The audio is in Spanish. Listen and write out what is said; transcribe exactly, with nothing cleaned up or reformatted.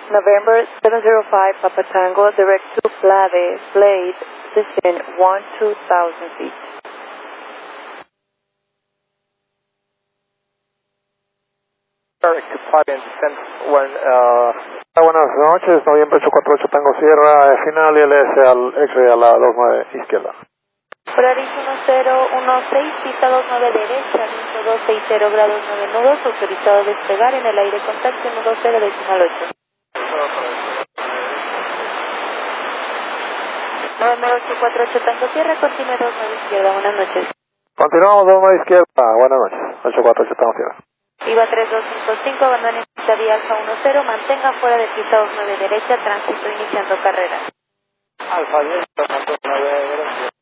November seven zero five, Papa Tango, direct to Plade, Blade, descend one two thousand feet. Direct to Plade and descend one, uh... Buenas noches, noviembre ocho cuatro ocho Tango Sierra, final y L S al X-ray a la dos nueve izquierda. Polaris uno cero uno seis, pista dos nueve derecha, viento dos seis cero grados nueve nudos, autorizado a despegar en el aire, contacto uno dos cero decimal ocho. November ocho cuatro ocho Tango Sierra, continúe dos nueve izquierda, buenas noches. Continuamos dos nueve izquierda, buenas noches, ocho cuatro ocho Tango Sierra. IVA tres dos cinco cinco, abandone pista vía Alfa uno cero, mantenga fuera de pista dos nueve derecha, tránsito iniciando carrera. Alfa diez, dos nueve derecha.